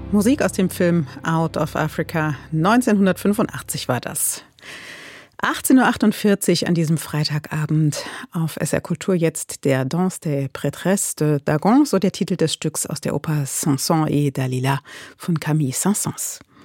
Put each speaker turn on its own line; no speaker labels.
Musik aus dem Film Out of Africa. 1985 war das. 18.48 Uhr an diesem Freitagabend auf SR Kultur jetzt der Danse des Prêtresses d'Argent, so der Titel des Stücks aus der Oper Samson et Dalila von Camille Saint-Saëns.